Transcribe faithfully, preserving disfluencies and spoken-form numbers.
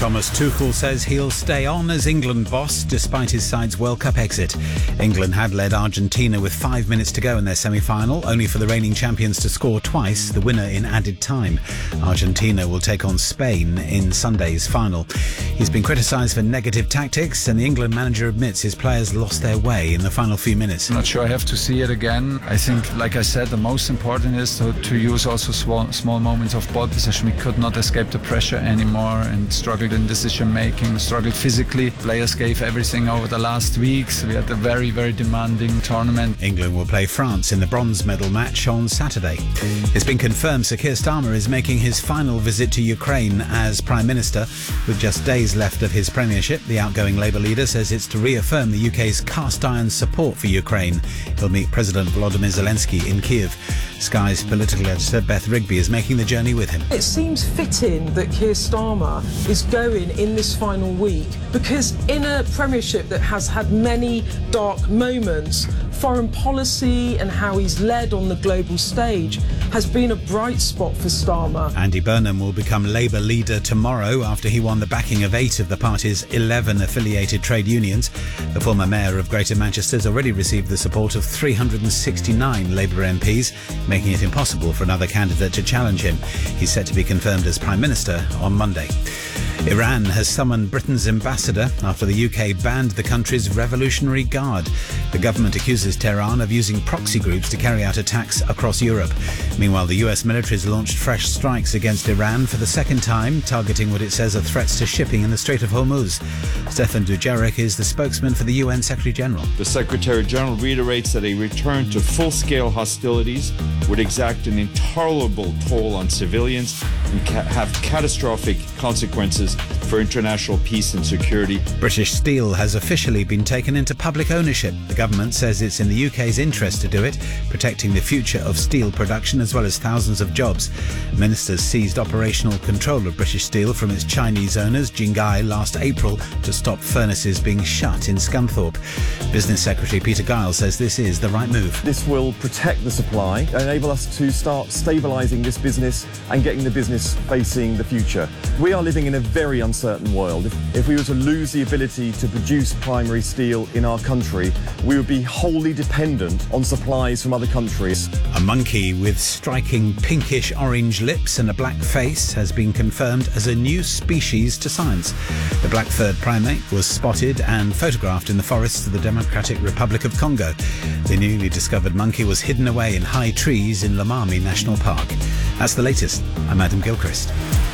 Thomas Tuchel says he'll stay on as England boss despite his side's World Cup exit. England had led Argentina with five minutes to go in their semi-final, only for the reigning champions to score twice, the winner in added time. Argentina will take on Spain in Sunday's final. He's been criticised for negative tactics, and the England manager admits his players lost their way in the final few minutes. I'm not sure I have to see it again. I think, like I said, the most important is to, to use also small, small moments of ball possession. We could not escape the pressure anymore and struggled in decision making, struggled physically. Players gave everything over the last weeks. We had a very, very demanding tournament. England will play France in the bronze medal match on Saturday. It's been confirmed Sir Keir Starmer is making his final visit to Ukraine as Prime Minister. With just days left of his premiership, the outgoing Labour leader says it's to reaffirm the U K's cast-iron support for Ukraine. He'll meet President Volodymyr Zelensky in Kiev. Sky's political editor Beth Rigby is making the journey with him. It seems fitting that Keir Starmer is going in this final week because in a premiership that has had many dark moments, foreign policy and how he's led on the global stage has been a bright spot for Starmer. Andy Burnham will become Labour leader tomorrow after he won the backing of eight of the party's eleven affiliated trade unions. The former mayor of Greater Manchester has already received the support of three hundred sixty-nine Labour M Ps, making it impossible for another candidate to challenge him. He's set to be confirmed as Prime Minister on Monday. Iran has summoned Britain's ambassador after the U K banned the country's Revolutionary Guard. The government accuses Tehran of using proxy groups to carry out attacks across Europe. Meanwhile, the U S military has launched fresh strikes against Iran for the second time, targeting what it says are threats to shipping in the Strait of Hormuz. Stefan Dujarric is the spokesman for the U N Secretary-General. The Secretary-General reiterates that a return to full-scale hostilities would exact an intolerable toll on civilians and ca- have catastrophic consequences for international peace and security. British Steel has officially been taken into public ownership. The government says it's in the U K's interest to do it, protecting the future of steel production as well as thousands of jobs. Ministers seized operational control of British Steel from its Chinese owners, Jinghai, last April to stop furnaces being shut in Scunthorpe. Business Secretary Peter Giles says this is the right move. This will protect the supply, enable us to start stabilising this business and getting the business facing the future. We are living in a very uncertain world. If, if we were to lose the ability to produce primary steel in our country, we would be wholly dependent on supplies from other countries. A monkey with striking pinkish-orange lips and a black face has been confirmed as a new species to science. The black-furred primate was spotted and photographed in the forests of the Democratic Republic of Congo. The newly discovered monkey was hidden away in high trees in Lomami National Park. That's the latest. I'm Adam Gilchrist.